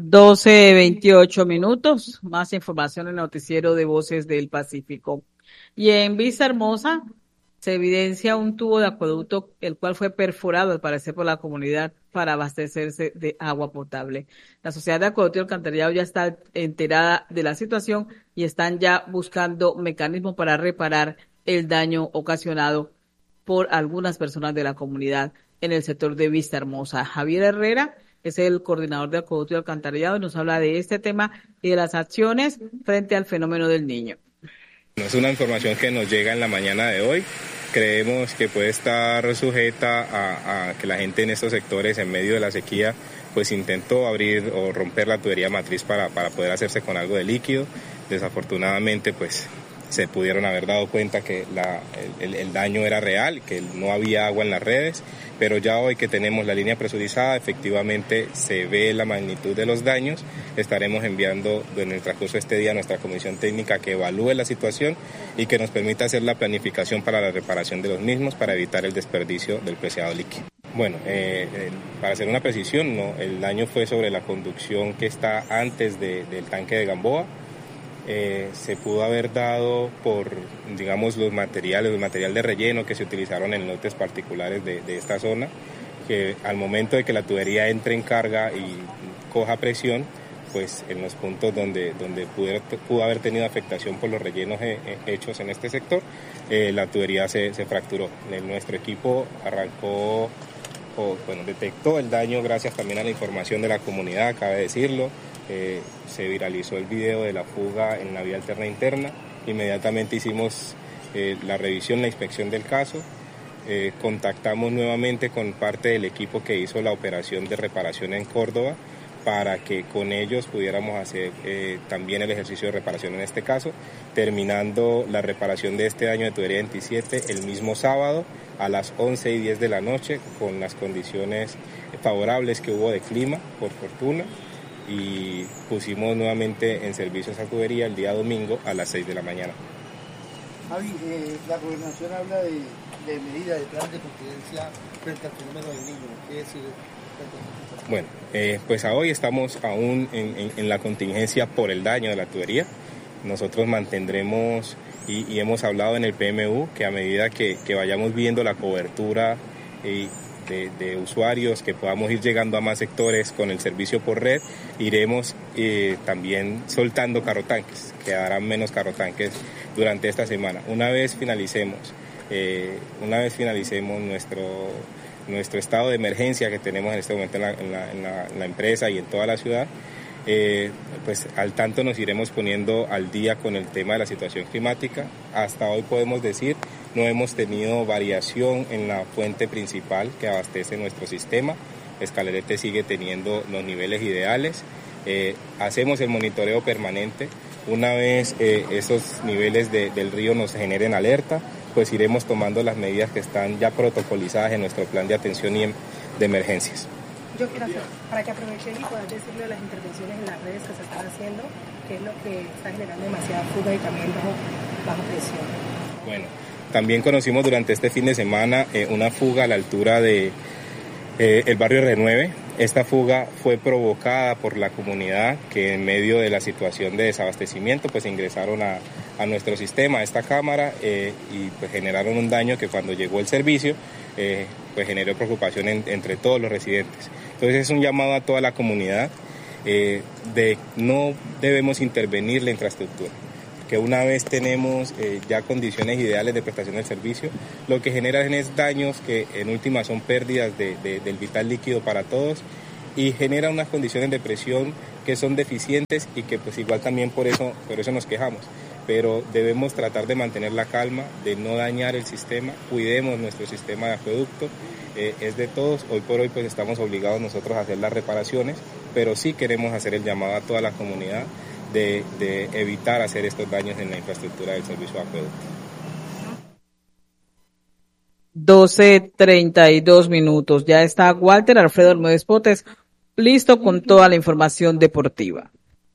12:28. Más información en el noticiero de Voces del Pacífico. Y en Vista Hermosa se evidencia un tubo de acueducto, el cual fue perforado al parecer por la comunidad para abastecerse de agua potable. La Sociedad de Acueducto y Alcantarillado ya está enterada de la situación y están ya buscando mecanismos para reparar el daño ocasionado por algunas personas de la comunidad en el sector de Vista Hermosa. Javier Herrera es el coordinador de Acueducto y Alcantarillado y nos habla de este tema y de las acciones frente al fenómeno del Niño. Es una información que nos llega en la mañana de hoy. Creemos que puede estar sujeta a que la gente en estos sectores, en medio de la sequía, pues intentó abrir o romper la tubería matriz para poder hacerse con algo de líquido. Desafortunadamente, pues se pudieron haber dado cuenta que el daño era real, que no había agua en las redes, pero ya hoy que tenemos la línea presurizada, efectivamente se ve la magnitud de los daños. Estaremos enviando en el transcurso de este día a nuestra comisión técnica que evalúe la situación y que nos permita hacer la planificación para la reparación de los mismos para evitar el desperdicio del preciado líquido. Bueno, para hacer una precisión, no, el daño fue sobre la conducción que está antes del tanque de Gamboa. Se pudo haber dado por, digamos, el material de relleno que se utilizaron en lotes particulares de esta zona, que al momento de que la tubería entre en carga y coja presión, pues en los puntos donde pudo haber tenido afectación por los rellenos hechos en este sector, la tubería se fracturó. Nuestro equipo detectó el daño gracias también a la información de la comunidad, cabe decirlo. Se viralizó el video de la fuga en la vía alterna interna. Inmediatamente hicimos la revisión, la inspección del caso. Contactamos nuevamente con parte del equipo que hizo la operación de reparación en Córdoba para que con ellos pudiéramos hacer también el ejercicio de reparación en este caso, terminando la reparación de este daño de tubería 27 el mismo sábado a las 11:10 de la noche, con las condiciones favorables que hubo de clima, por fortuna, y pusimos nuevamente en servicio esa tubería el día domingo a las 6 de la mañana. Javi, la gobernación habla de medidas, de planes de contingencia frente al fenómeno del Niño. ¿Qué decir? Bueno, pues a hoy estamos aún en la contingencia por el daño de la tubería. Nosotros mantendremos y hemos hablado en el PMU que a medida que vayamos viendo la cobertura de usuarios, que podamos ir llegando a más sectores con el servicio por red, iremos también soltando carrotanques, quedarán menos carrotanques durante esta semana. Una vez finalicemos nuestro estado de emergencia que tenemos en este momento en la empresa y en toda la ciudad, pues al tanto nos iremos poniendo al día con el tema de la situación climática. Hasta hoy podemos decir no hemos tenido variación en la fuente principal que abastece nuestro sistema. Escalerete sigue teniendo los niveles ideales. Hacemos el monitoreo permanente. Una vez esos niveles del río nos generen alerta, pues iremos tomando las medidas que están ya protocolizadas en nuestro plan de atención y de emergencias. Yo quiero hacer, para que aprovechen y puedan decirle a las intervenciones en las redes que se están haciendo, que es lo que está generando demasiada fuga y también bajo presión. Bueno, también conocimos durante este fin de semana una fuga a la altura de el barrio R9. Esta fuga fue provocada por la comunidad que en medio de la situación de desabastecimiento pues ingresaron a nuestro sistema, a esta cámara, y pues generaron un daño que cuando llegó el servicio pues generó preocupación entre todos los residentes. Entonces es un llamado a toda la comunidad de no debemos intervenir la infraestructura, que una vez tenemos ya condiciones ideales de prestación del servicio, lo que generan es daños que en última son pérdidas del vital líquido para todos y generan unas condiciones de presión que son deficientes y que pues igual también por eso nos quejamos. Pero debemos tratar de mantener la calma, de no dañar el sistema, cuidemos nuestro sistema de acueducto, es de todos. Hoy por hoy pues estamos obligados nosotros a hacer las reparaciones, pero sí queremos hacer el llamado a toda la comunidad de evitar hacer estos daños en la infraestructura del servicio de acueducto. 12:32. Ya está Walter Alfredo Hermódez Potes listo con toda la información deportiva.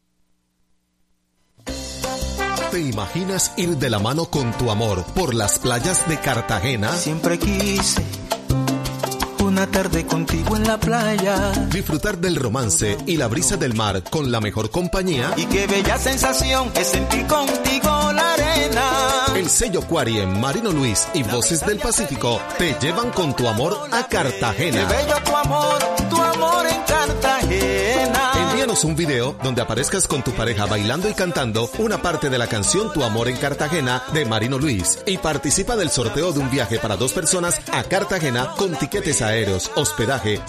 ¿Te imaginas ir de la mano con tu amor por las playas de Cartagena? Siempre quise una tarde contigo en la playa. Disfrutar del romance y la brisa del mar con la mejor compañía. Y qué bella sensación es sentir contigo la arena. El sello Aquarium, Marino Luis y Voces del Pacífico te llevan con tu amor a Cartagena. Qué bello tu amor en Cartagena. Envíanos un video donde aparezcas con tu pareja bailando y cantando una parte de la canción Tu amor en Cartagena de Marino Luis y participa del sorteo de un viaje para 2 personas a Cartagena con tiquetes aéreos, hospedaje,